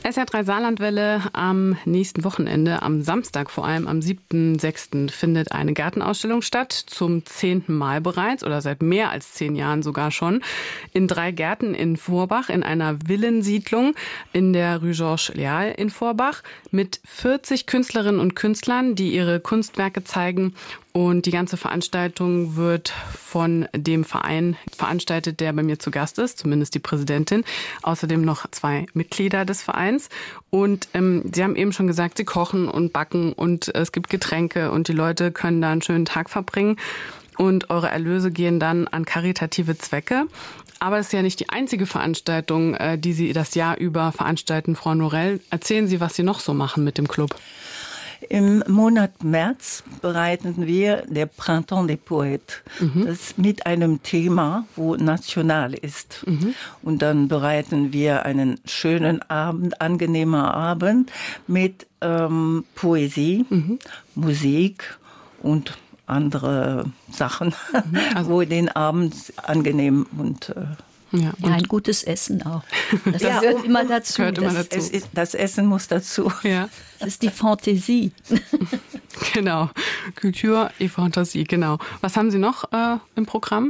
SR3 Saarlandwelle am nächsten Wochenende, am Samstag vor allem, am 7.6. findet eine Gartenausstellung statt, zum 10. Mal bereits oder seit mehr als 10 Jahren sogar schon, in 3 Gärten in Forbach, in einer Villensiedlung in der Rue Georges Leal in Forbach, mit 40 Künstlerinnen und Künstlern, die ihre Kunstwerke zeigen. Und die ganze Veranstaltung wird von dem Verein veranstaltet, der bei mir zu Gast ist, zumindest die Präsidentin. Außerdem noch 2 Mitglieder des Vereins. Und Sie haben eben schon gesagt, Sie kochen und backen und es gibt Getränke und die Leute können da einen schönen Tag verbringen. Und eure Erlöse gehen dann an karitative Zwecke. Aber es ist ja nicht die einzige Veranstaltung, die Sie das Jahr über veranstalten, Frau Norell. Erzählen Sie, was Sie noch so machen mit dem Club. Im Monat März bereiten wir der Printemps des Poètes. Das mit einem Thema, wo national ist. Und dann bereiten wir einen schönen Abend, angenehmer Abend mit Poesie, Musik und andere Sachen, also, wo den Abend angenehm und ja, ein gutes Essen auch. Das gehört immer dazu. Das Essen muss dazu. Ja. Das ist die Fantasie. Genau. Kultur et Fantasie, genau. Was haben Sie noch im Programm?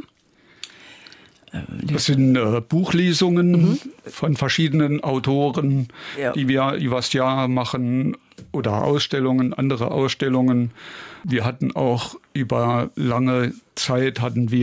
Das sind Buchlesungen von verschiedenen Autoren, die wir übers Jahr machen, oder Ausstellungen, andere Ausstellungen. Wir hatten auch über lange Zeit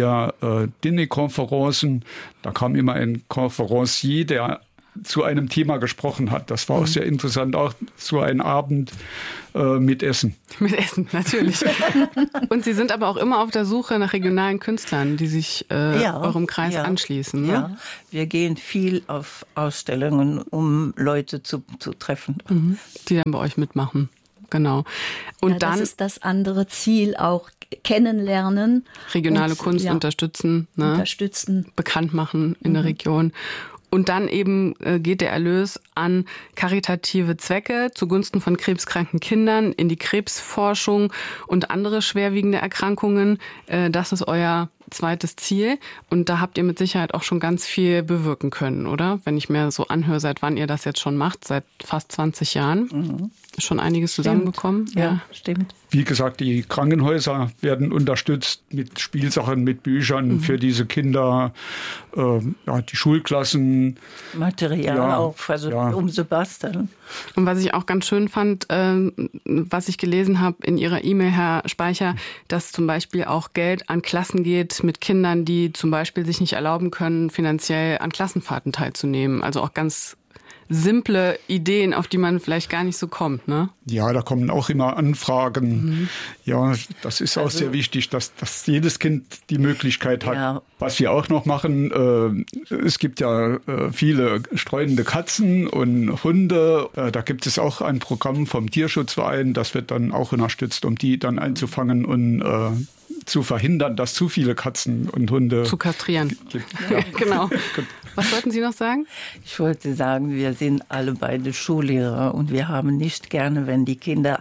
Dîner-Konferenzen. Da kam immer ein Konferencier, der zu einem Thema gesprochen hat. Das war auch sehr interessant, auch so ein Abend mit Essen. Mit Essen, natürlich. Und Sie sind aber auch immer auf der Suche nach regionalen Künstlern, die sich eurem Kreis anschließen. Ne? Ja, wir gehen viel auf Ausstellungen, um Leute zu treffen. Die dann bei euch mitmachen. Genau. Und das ist das andere Ziel, auch kennenlernen. Regionale Kunst unterstützen. Ne? Unterstützen. Bekannt machen in der Region. Und dann eben geht der Erlös an karitative Zwecke zugunsten von krebskranken Kindern, in die Krebsforschung und andere schwerwiegende Erkrankungen. Das ist euer zweites Ziel. Und da habt ihr mit Sicherheit auch schon ganz viel bewirken können, oder? Wenn ich mir so anhöre, seit wann ihr das jetzt schon macht, seit fast 20 Jahren. Schon einiges zusammengekommen. Ja, stimmt. Wie gesagt, die Krankenhäuser werden unterstützt mit Spielsachen, mit Büchern für diese Kinder, die Schulklassen. Material auch, um zu basteln. Und was ich auch ganz schön fand, was ich gelesen habe in Ihrer E-Mail, Herr Speicher, dass zum Beispiel auch Geld an Klassen geht mit Kindern, die zum Beispiel sich nicht erlauben können, finanziell an Klassenfahrten teilzunehmen. Also auch ganz simple Ideen, auf die man vielleicht gar nicht so kommt, ne? Ja, da kommen auch immer Anfragen. Ja, das ist auch sehr wichtig, dass jedes Kind die Möglichkeit hat. Ja. Was wir auch noch machen, es gibt ja viele streunende Katzen und Hunde. Da gibt es auch ein Programm vom Tierschutzverein, das wird dann auch unterstützt, um die dann einzufangen und zu verhindern, dass zu viele Katzen und Hunde zu kastrieren. Ja. Genau. Was wollten Sie noch sagen? Ich wollte sagen, wir sind alle beide Schullehrer und wir haben nicht gerne, wenn die Kinder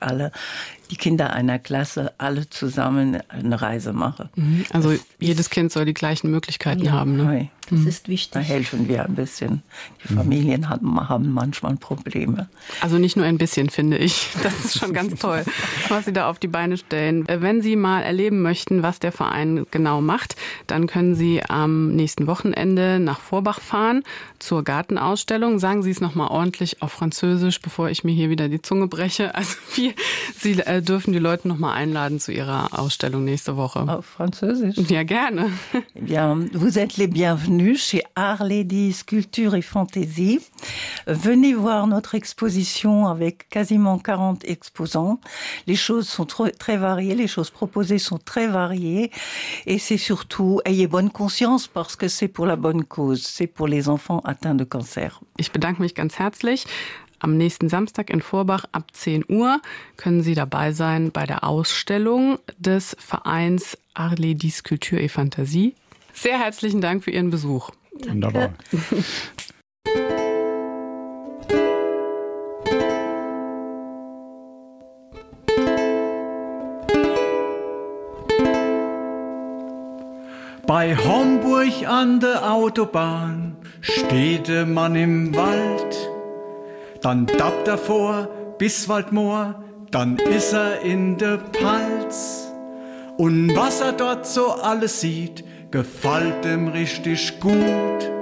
einer Klasse alle zusammen eine Reise machen. Also jedes Kind soll die gleichen Möglichkeiten haben. Ne? Das ist wichtig. Da helfen wir ein bisschen. Die Familien haben manchmal Probleme. Also nicht nur ein bisschen, finde ich. Das ist schon ganz toll, was Sie da auf die Beine stellen. Wenn Sie mal erleben möchten, was der Verein genau macht, dann können Sie am nächsten Wochenende nach Forbach fahren zur Gartenausstellung. Sagen Sie es nochmal ordentlich auf Französisch, bevor ich mir hier wieder die Zunge breche. Also Sie dürfen die Leute nochmal einladen zu Ihrer Ausstellung nächste Woche. Auf Französisch? Ja, gerne. Bien, vous êtes les bienvenus chez Art Ladies Culture et Fantaisie. Venez voir notre exposition avec quasiment 40 exposants. Les choses sont très variées, les choses proposées sont très variées et c'est surtout, ayez bonne conscience parce que c'est pour la bonne cause, c'est pour les enfants atteints de cancer. Ich bedanke mich ganz herzlich. Am nächsten Samstag in Forbach ab 10 Uhr können Sie dabei sein bei der Ausstellung des Vereins Art Ladies Culture et Fantasie. Sehr herzlichen Dank für Ihren Besuch. Wunderbar. Bei Homburg an der Autobahn steht der Mann im Wald. Dann tappt er vor bis Waldmoor, dann ist er in der Palz. Und was er dort so alles sieht, gefällt ihm richtig gut.